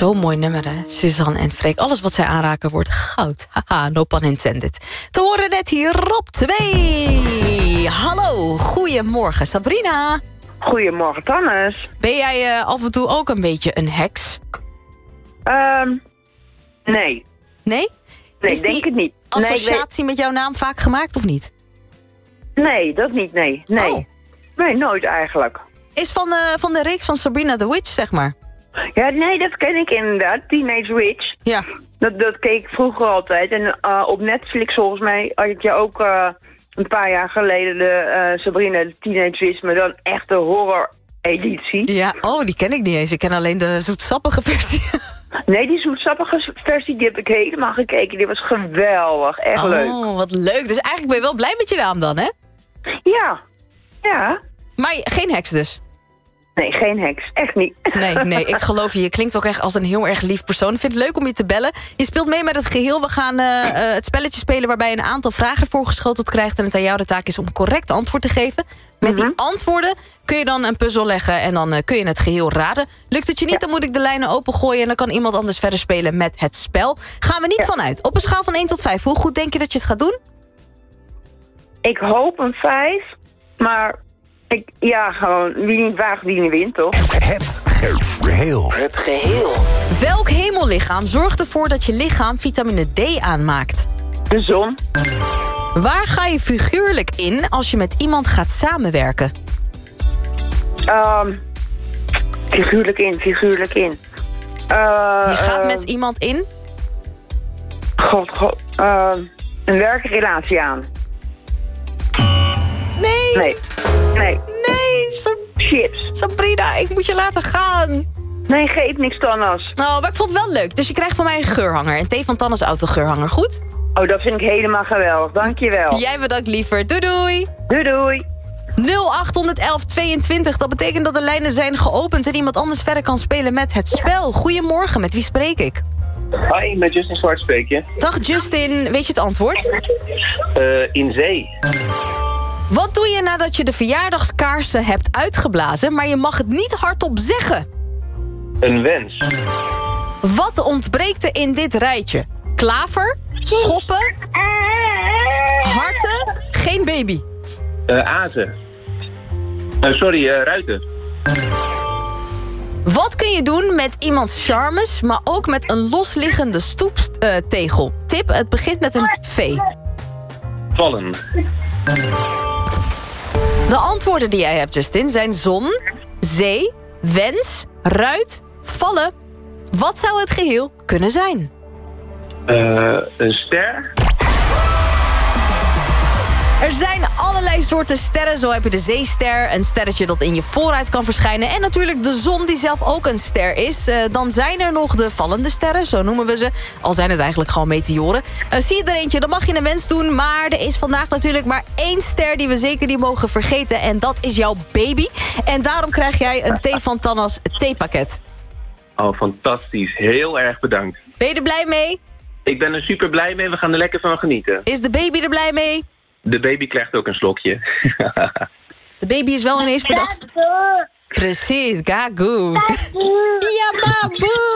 Zo'n mooi nummer, hè? Suzanne en Freek. Alles wat zij aanraken wordt goud. Haha, no pun intended. Te horen net hier op 2. Hallo, goedemorgen Sabrina. Goedemorgen, Tannes. Ben jij af en toe ook een beetje een heks? Nee. Nee? Nee, Is denk die het niet. associatie met jouw naam vaak gemaakt of niet? Nee, dat niet, nee. Oh. Nee, nooit eigenlijk. Is van de reeks van Sabrina the Witch, zeg maar. Ja, nee, dat ken ik inderdaad. Teenage Witch. Ja. Dat keek ik vroeger altijd. En op Netflix volgens mij had je ook een paar jaar geleden de Sabrina de Teenage Witch, maar dan echt de horror-editie. Ja, oh, die ken ik niet eens. Ik ken alleen de zoetsappige versie. Nee, die zoetsappige versie die heb ik helemaal gekeken. Die was geweldig. Echt leuk. Oh, wat leuk. Dus eigenlijk ben je wel blij met je naam dan, hè? Ja. Ja. Maar geen heks dus? Nee, geen heks. Echt niet. Nee, ik geloof je. Je klinkt ook echt als een heel erg lief persoon. Ik vind het leuk om je te bellen. Je speelt mee met het geheel. We gaan het spelletje spelen waarbij je een aantal vragen voorgeschoteld krijgt. En het aan jou de taak is om correct antwoord te geven. Met die antwoorden kun je dan een puzzel leggen en dan kun je het geheel raden. Lukt het je niet, dan moet ik de lijnen opengooien en dan kan iemand anders verder spelen met het spel. Gaan we niet vanuit. Op een schaal van 1 tot 5, hoe goed denk je dat je het gaat doen? Ik hoop een 5, maar gewoon, wie niet waagt, wie niet wint, toch? Het geheel. Het geheel. Welk hemellichaam zorgt ervoor dat je lichaam vitamine D aanmaakt? De zon. Waar ga je figuurlijk in als je met iemand gaat samenwerken? Figuurlijk in. Je gaat met iemand in? Een werkrelatie aan. Nee. Chips. Sabrina, ik moet je laten gaan. Nee, geef niks, Tannes. Nou, maar ik vond het wel leuk. Dus je krijgt van mij een geurhanger. Een Thee van Tannes autogeurhanger, goed? Oh, dat vind ik helemaal geweldig. Dankjewel. Jij bedankt liever. Doei doei. Doei. 0811 22. Dat betekent dat de lijnen zijn geopend en iemand anders verder kan spelen met het spel. Goedemorgen, met wie spreek ik? Hoi, met Justin Zwart spreek je. Dag Justin, weet je het antwoord? In zee. Wat doe je nadat je de verjaardagskaarsen hebt uitgeblazen, maar je mag het niet hardop zeggen? Een wens. Wat ontbreekt er in dit rijtje? Klaver, schoppen, harten, geen baby. Azen. Ruiten. Wat kun je doen met iemands charmes, maar ook met een losliggende stoeptegel? Tip, het begint met een V. Vallen. De antwoorden die jij hebt, Justin, zijn zon, zee, wens, ruit, vallen. Wat zou het geheel kunnen zijn? Een ster. Er zijn allerlei soorten sterren. Zo heb je de zeester, een sterretje dat in je vooruit kan verschijnen. En natuurlijk de zon die zelf ook een ster is. Dan zijn er nog de vallende sterren, zo noemen we ze. Al zijn het eigenlijk gewoon meteoren. Zie je er eentje, dan mag je een wens doen. Maar er is vandaag natuurlijk maar 1 ster die we zeker niet mogen vergeten. En dat is jouw baby. En daarom krijg jij een Thee van Tannes theepakket. Oh, fantastisch. Heel erg bedankt. Ben je er blij mee? Ik ben er super blij mee. We gaan er lekker van genieten. Is de baby er blij mee? De baby krijgt ook een slokje. De baby is wel ineens verdacht. Precies, gagoe. Ja, baboe.